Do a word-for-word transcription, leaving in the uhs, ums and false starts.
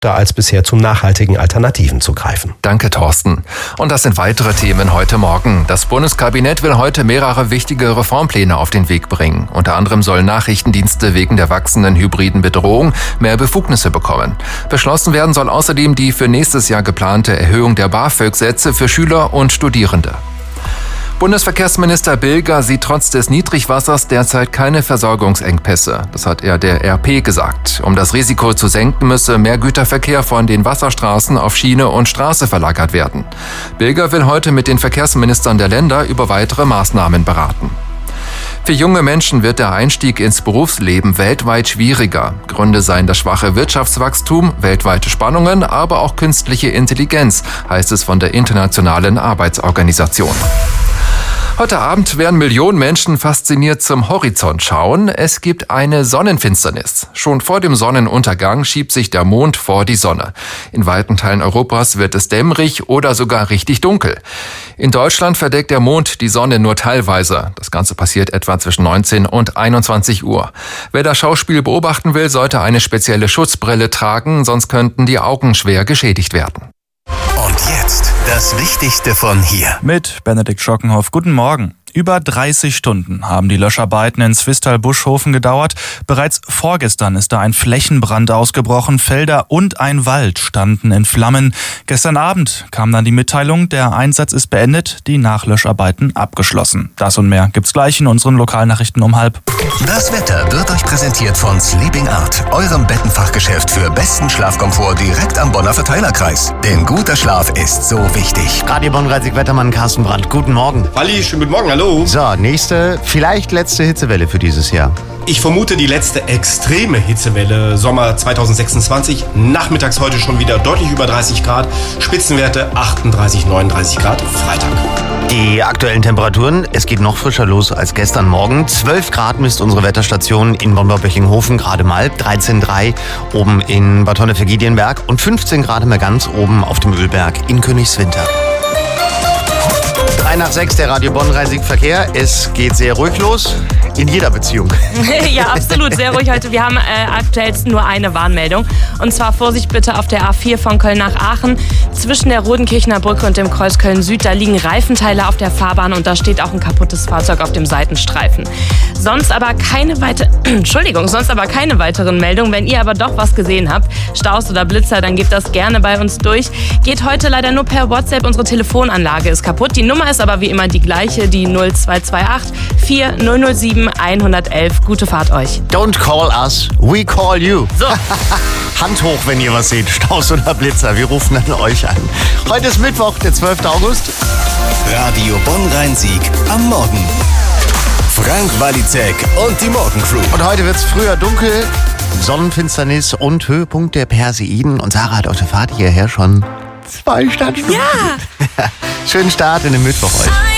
da als bisher zu nachhaltigen Alternativen zu greifen. Danke, Thorsten. Und das sind weitere Themen heute Morgen. Das Bundeskabinett will heute mehrere wichtige Reformpläne auf den Weg bringen. Unter anderem sollen Nachrichtendienste wegen der wachsenden hybriden Bedrohung mehr Befugnisse bekommen. Beschlossen werden soll außerdem die für nächstes Jahr geplante Erhöhung der BAföG-Sätze für Schüler und Studierende. Bundesverkehrsminister Bilger sieht trotz des Niedrigwassers derzeit keine Versorgungsengpässe. Das hat er der R P gesagt. Um das Risiko zu senken, müsse mehr Güterverkehr von den Wasserstraßen auf Schiene und Straße verlagert werden. Bilger will heute mit den Verkehrsministern der Länder über weitere Maßnahmen beraten. Für junge Menschen wird der Einstieg ins Berufsleben weltweit schwieriger. Gründe seien das schwache Wirtschaftswachstum, weltweite Spannungen, aber auch künstliche Intelligenz, heißt es von der Internationalen Arbeitsorganisation. Heute Abend werden Millionen Menschen fasziniert zum Horizont schauen. Es gibt eine Sonnenfinsternis. Schon vor dem Sonnenuntergang schiebt sich der Mond vor die Sonne. In weiten Teilen Europas wird es dämmerig oder sogar richtig dunkel. In Deutschland verdeckt der Mond die Sonne nur teilweise. Das Ganze passiert etwa zwischen neunzehn und einundzwanzig Uhr. Wer das Schauspiel beobachten will, sollte eine spezielle Schutzbrille tragen, sonst könnten die Augen schwer geschädigt werden. Und jetzt das Wichtigste von hier. Mit Benedikt Schockenhoff. Guten Morgen. Über dreißig Stunden haben die Löscharbeiten in Zwistal-Buschhofen gedauert. Bereits vorgestern ist da ein Flächenbrand ausgebrochen. Felder und ein Wald standen in Flammen. Gestern Abend kam dann die Mitteilung, der Einsatz ist beendet, die Nachlöscharbeiten abgeschlossen. Das und mehr gibt's gleich in unseren Lokalnachrichten um halb. Das Wetter wird euch präsentiert von Sleeping Art, eurem Bettenfachgeschäft für besten Schlafkomfort direkt am Bonner Verteilerkreis. Denn guter Schlaf ist so wichtig. Radio Bonn-Wettermann Carsten Brandt, guten Morgen. Halli, schönen guten Morgen, hallo. So, nächste, vielleicht letzte Hitzewelle für dieses Jahr. Ich vermute die letzte extreme Hitzewelle Sommer zwanzig sechsundzwanzig. Nachmittags heute schon wieder deutlich über dreißig Grad. Spitzenwerte achtunddreißig, neununddreißig Grad Freitag. Die aktuellen Temperaturen, es geht noch frischer los als gestern Morgen. zwölf Grad misst unsere Wetterstation in Bonn-Böchinghofen gerade mal. dreizehn Komma drei oben in Bad Honnef-Giedienberg und fünfzehn Grad mehr ganz oben auf dem Ölberg in Königswinter. drei nach sechs, der Radio Bonn-Rhein-Sieg-Verkehr. Es geht sehr ruhig los. In jeder Beziehung. Ja, absolut, sehr ruhig heute. Wir haben äh, aktuell nur eine Warnmeldung. Und zwar Vorsicht bitte auf der A vier von Köln nach Aachen. Zwischen der Rodenkirchener Brücke und dem Kreuz Köln-Süd, da liegen Reifenteile auf der Fahrbahn und da steht auch ein kaputtes Fahrzeug auf dem Seitenstreifen. Sonst aber keine weite Entschuldigung, sonst aber keine weiteren Meldungen. Wenn ihr aber doch was gesehen habt, Staus oder Blitzer, dann gebt das gerne bei uns durch. Geht heute leider nur per WhatsApp. Unsere Telefonanlage ist kaputt. Die Nummer ist aber wie immer die gleiche, die null zwei zwei acht vier null null sieben hundertelf. Gute Fahrt euch. Don't call us, we call you. So. Hand hoch, wenn ihr was seht, Staus oder Blitzer. Wir rufen dann euch an. Heute ist Mittwoch, der zwölfte August. Radio Bonn-Rhein-Sieg am Morgen. Frank Walizek und die Morgencrew. Und heute wird es früher dunkel, Sonnenfinsternis und Höhepunkt der Perseiden. Und Sarah hat auf der Fahrt hierher schon zwei Stadtstunden. Ja. Schönen Start in den Mittwoch heute.